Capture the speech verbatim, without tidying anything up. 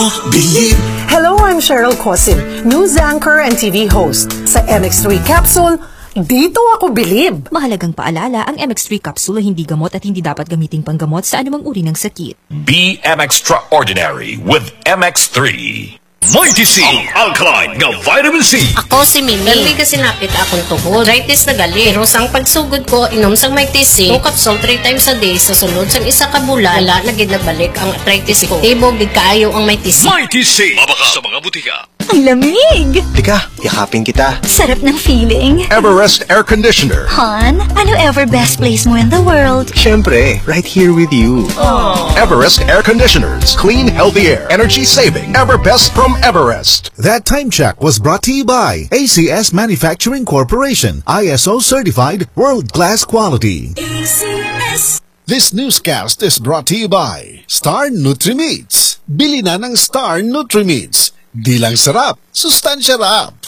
Believe. Hello, I'm Cheryl Cosim, news anchor and T V host. Sa M X three Capsule, dito ako bilib. Mahalagang paalala, ang M X three capsule ay hindi gamot at hindi dapat gamiting panggamot sa anumang uri ng sakit. Be M Extraordinary with M X three. Mighty C, ang alkaline nga vitamin C. Ako si Mimi. Dali kasi napit akong tuhod. Arthritis na gali. Pero sang pagsugod ko, inom sang Mighty C, two capsule three times a day sa sunod sang isa ka bulan, wala na gid nabalik ang arthritis ko. Tibog gid kaayo ang Mighty C. Mighty C, mabaka sa mga butika. Ang lamig! Tika, yakapin kita. Sarap ng feeling. Everest Air Conditioner. Han, ano ever best place mo in the world? Siyempre, right here with you. Everest Air Conditioners. Clean, healthy air. Energy saving. Ever best from Everest. That time check was brought to you by A C S Manufacturing Corporation, I S O certified, world-class quality. A C S. This newscast is brought to you by Star Nutri-Meats. Bili na ng Star Nutri-Meats. Di lang sarap, sustansya rap.